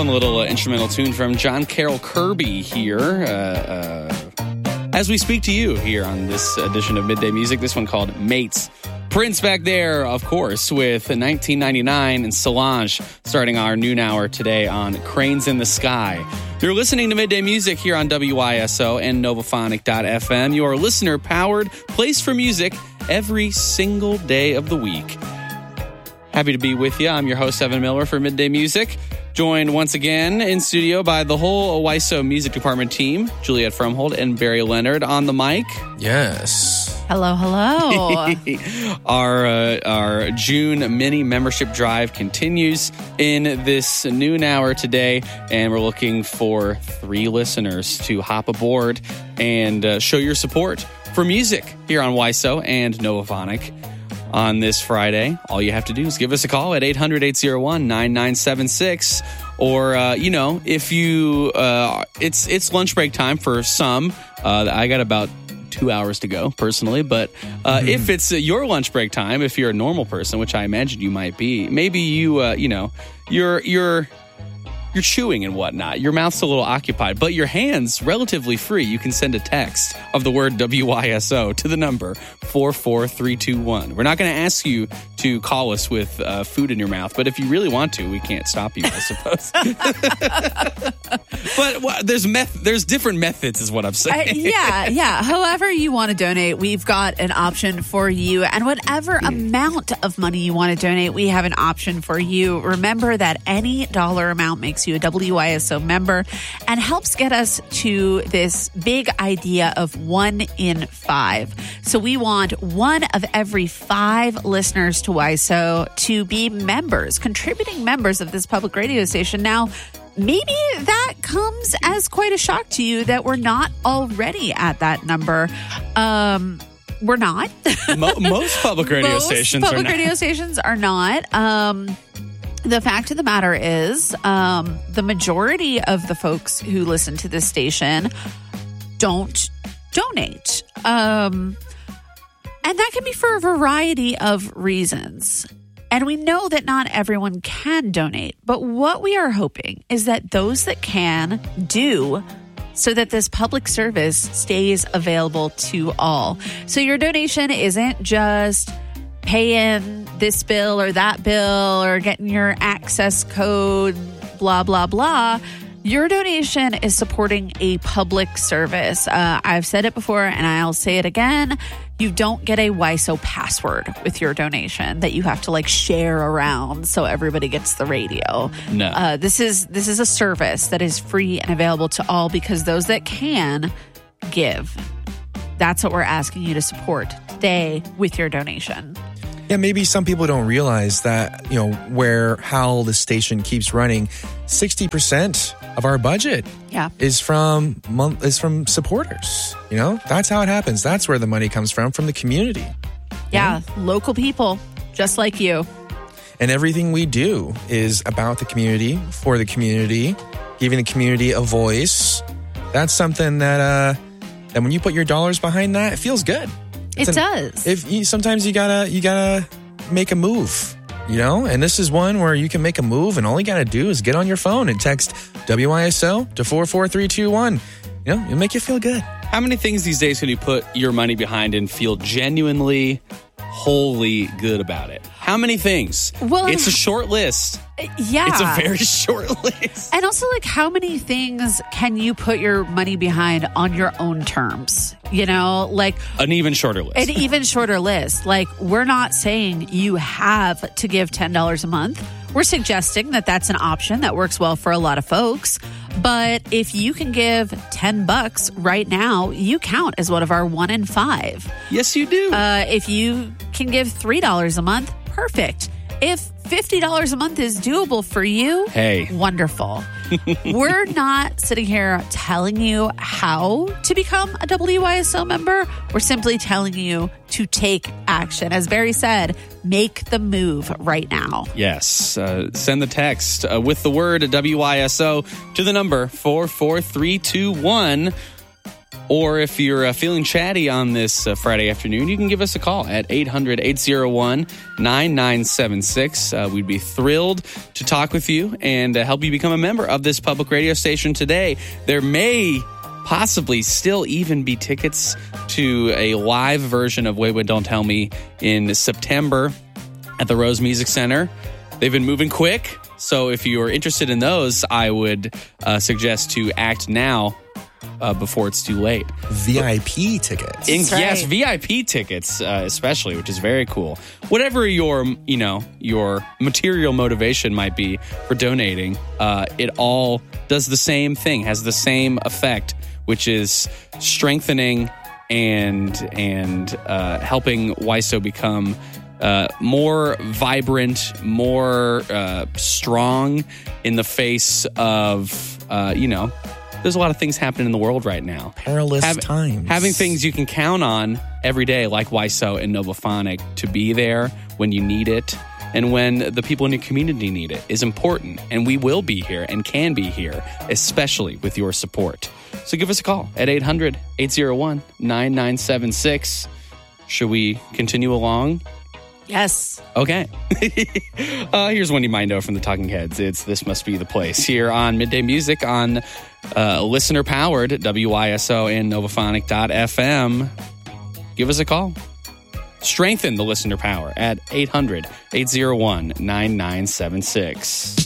fun little instrumental tune from John Carroll Kirby here. As we speak to you here on this edition of Midday Music, this one called Mates. Prince back there, of course, with 1999 and Solange starting our noon hour today on Cranes in the Sky. You're listening to Midday Music here on WYSO and Novophonic.fm, your listener-powered place for music every single day of the week. Happy to be with you. I'm your host, Evan Miller, for Midday Music. Joined once again in studio by the whole WYSO music department team, Juliet Fromhold and Barry Leonard on the mic. Yes. Hello, hello. Our June mini membership drive continues in this noon hour today, and we're looking for 3 listeners to hop aboard and show your support for music here on WYSO and Novophonic. On this Friday, all you have to do is give us a call at 800-801-9976. Or, if you, it's lunch break time for some. I got about 2 hours to go personally, but if it's your lunch break time, if you're a normal person, which I imagine you might be, maybe you're chewing and whatnot. Your mouth's a little occupied, but your hand's relatively free. You can send a text of the word WYSO to the number 44321. We're not going to ask you to call us with food in your mouth, but if you really want to, we can't stop you, I suppose. But there's different methods is what I'm saying. Yeah. However you want to donate, we've got an option for you. And whatever amount of money you want to donate, we have an option for you. Remember that any dollar amount makes you a WYSO member and helps get us to this big idea of 1 in 5. So we want 1 of every 5 listeners to WYSO to be members, contributing members of this public radio station. Now, maybe that comes as quite a shock to you that we're not already at that number. We're not. Most public radio stations are not. Public radio stations are not. The fact of the matter is, the majority of the folks who listen to this station don't donate. And that can be for a variety of reasons. And we know that not everyone can donate. But what we are hoping is that those that can do, so that this public service stays available to all. So your donation isn't just paying this bill or that bill or getting your access code, blah, blah, blah. Your donation is supporting a public service. I've said it before and I'll say it again. You don't get a WYSO password with your donation that you have to share around so everybody gets the radio. No. This is a service that is free and available to all because those that can give. That's what we're asking you to support today with your donation. Yeah, maybe some people don't realize that, how the station keeps running, 60% of our budget is from supporters. That's how it happens. That's where the money comes from the community. Yeah, local people, just like you. And everything we do is about the community, for the community, giving the community a voice. That's something that when you put your dollars behind that, it feels good. It does. Sometimes you gotta make a move, and this is one where you can make a move, and all you gotta do is get on your phone and text WYSO to 44321. It'll make you feel good. How many things these days can you put your money behind and feel genuinely, wholly good about it? How many things? Well, it's a short list. Yeah. It's a very short list. And also, how many things can you put your money behind on your own terms? An even shorter list. An even shorter list. We're not saying you have to give $10 a month. We're suggesting that that's an option that works well for a lot of folks. But if you can give $10 right now, you count as one of our 1 in 5. Yes, you do. If you can give $3 a month, perfect. If $50 a month is doable for you, hey, wonderful. We're not sitting here telling you how to become a WYSO member. We're simply telling you to take action. As Barry said, make the move right now. Yes. Send the text with the word WYSO to the number 44321. Or if you're feeling chatty on this Friday afternoon, you can give us a call at 800-801-9976. We'd be thrilled to talk with you and help you become a member of this public radio station today. There may possibly still even be tickets to a live version of Wait, Wait, Don't Tell Me in September at the Rose Music Center. They've been moving quick, so if you're interested in those, I would suggest to act now before it's too late. VIP tickets. Yes, VIP tickets, especially, which is very cool. Whatever your material motivation might be for donating, it all does the same thing, has the same effect, which is strengthening and helping WISO become more vibrant, more strong in the face of, there's a lot of things happening in the world right now. Perilous times. Having things you can count on every day, like WISO and Novophonic, to be there when you need it and when the people in your community need it is important. And we will be here and can be here, especially with your support. So give us a call at 800-801-9976. Should we continue along? Yes. Okay. Here's one you might know from the Talking Heads. It's This Must Be the Place here on Midday Music on listener-powered WISO and Novophonic.fm. Give us a call. Strengthen the listener power at 800-801-9976.